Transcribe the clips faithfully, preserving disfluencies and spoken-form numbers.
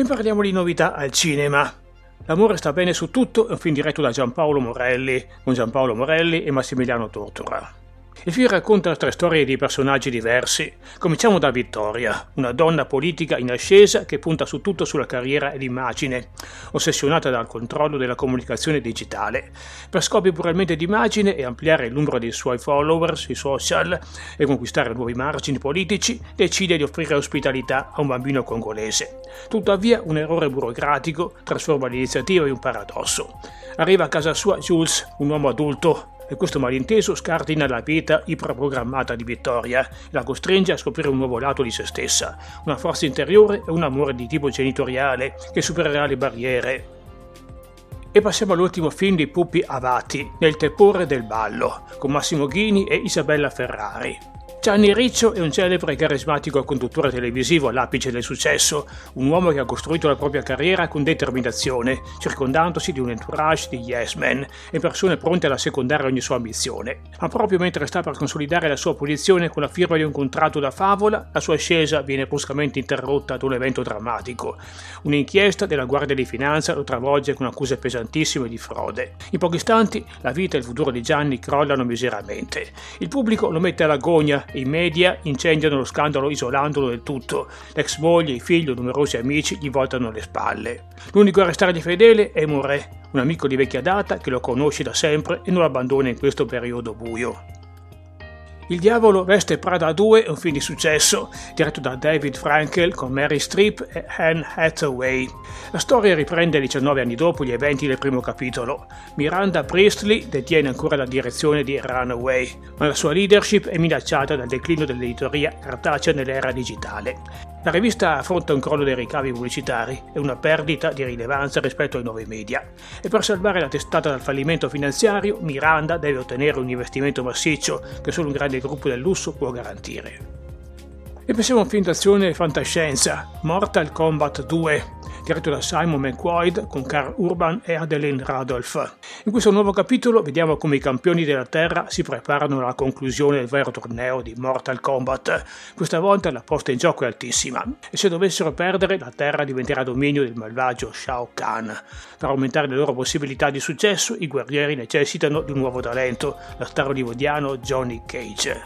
Ben, parliamo di novità al cinema. L'amore sta bene su tutto è un film diretto da Giampaolo Morelli, con Giampaolo Morelli e Massimiliano Tortora. Il film racconta tre storie di personaggi diversi. Cominciamo da Vittoria, una donna politica in ascesa che punta su tutto sulla carriera e l'immagine, ossessionata dal controllo della comunicazione digitale. Per scopi puramente di immagine e ampliare il numero dei suoi follower sui social e conquistare nuovi margini politici, decide di offrire ospitalità a un bambino congolese. Tuttavia, un errore burocratico trasforma l'iniziativa in un paradosso. Arriva a casa sua Jules, un uomo adulto, e questo malinteso scardina la vita iperprogrammata di Vittoria e la costringe a scoprire un nuovo lato di se stessa, una forza interiore e un amore di tipo genitoriale che supererà le barriere. E passiamo all'ultimo film di Pupi Avati, Nel tepore del ballo, con Massimo Ghini e Isabella Ferrari. Gianni Riccio è un celebre e carismatico conduttore televisivo all'apice del successo, un uomo che ha costruito la propria carriera con determinazione, circondandosi di un entourage di yes men e persone pronte ad assecondare ogni sua ambizione. Ma proprio mentre sta per consolidare la sua posizione con la firma di un contratto da favola, la sua ascesa viene bruscamente interrotta da un evento drammatico. Un'inchiesta della Guardia di Finanza lo travolge con accuse pesantissime di frode. In pochi istanti la vita e il futuro di Gianni crollano miseramente. Il pubblico lo mette alla gogna. I media incendiano lo scandalo isolandolo del tutto. L'ex moglie, i figli e numerosi amici gli voltano le spalle. L'unico a restargli fedele è Morè, un amico di vecchia data che lo conosce da sempre e non lo abbandona in questo periodo buio. Il diavolo veste Prada due è un film di successo, diretto da David Frankel con Mary Streep e Anne Hathaway. La storia riprende diciannove anni dopo gli eventi del primo capitolo. Miranda Priestley detiene ancora la direzione di Runaway, ma la sua leadership è minacciata dal declino dell'editoria cartacea nell'era digitale. La rivista affronta un crollo dei ricavi pubblicitari e una perdita di rilevanza rispetto ai nuovi media. E per salvare la testata dal fallimento finanziario, Miranda deve ottenere un investimento massiccio che solo un grande gruppo del lusso può garantire. E pensiamo a un film d'azione e fantascienza, Mortal Kombat due, diretto da Simon McQuoid con Karl Urban e Adeline Randolph. In questo nuovo capitolo vediamo come i campioni della Terra si preparano alla conclusione del vero torneo di Mortal Kombat. Questa volta la posta in gioco è altissima e se dovessero perdere la Terra diventerà dominio del malvagio Shao Kahn. Per aumentare le loro possibilità di successo i guerrieri necessitano di un nuovo talento, lo star hollywoodiano Johnny Cage.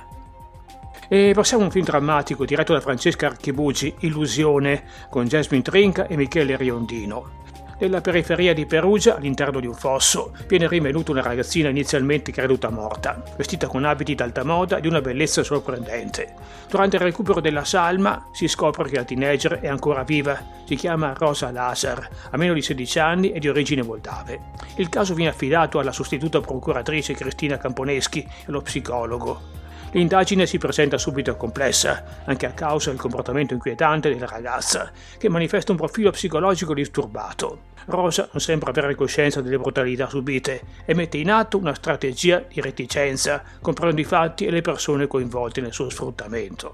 E passiamo a un film drammatico diretto da Francesca Archibugi, Illusione, con Jasmine Trinca e Michele Riondino. Nella periferia di Perugia, all'interno di un fosso, viene rinvenuta una ragazzina inizialmente creduta morta, vestita con abiti d'alta moda di una bellezza sorprendente. Durante il recupero della salma si scopre che la teenager è ancora viva, si chiama Rosa Lazar, ha meno di sedici anni e di origine moldave. Il caso viene affidato alla sostituta procuratrice Cristina Camponeschi e allo psicologo. L'indagine si presenta subito complessa, anche a causa del comportamento inquietante della ragazza, che manifesta un profilo psicologico disturbato. Rosa non sembra avere coscienza delle brutalità subite e mette in atto una strategia di reticenza, comprando i fatti e le persone coinvolte nel suo sfruttamento.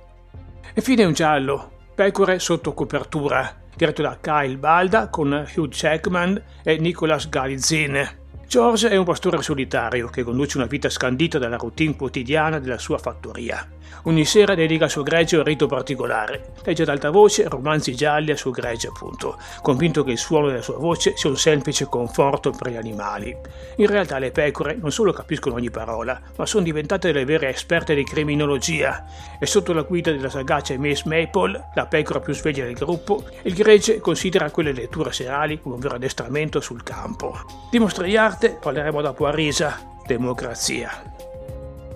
E fine un giallo, Pecore sotto copertura, diretto da Kyle Balda con Hugh Jackman e Nicolas Galizin. George è un pastore solitario che conduce una vita scandita dalla routine quotidiana della sua fattoria. Ogni sera dedica al suo gregge un rito particolare. Legge ad alta voce romanzi gialli al suo gregge, appunto, convinto che il suono della sua voce sia un semplice conforto per gli animali. In realtà le pecore non solo capiscono ogni parola, ma sono diventate delle vere esperte di criminologia. E sotto la guida della sagace Miss Maple, la pecora più sveglia del gruppo, il gregge considera quelle letture serali come un vero addestramento sul campo. Di mostri di arte parleremo dopo a risa. Democrazia.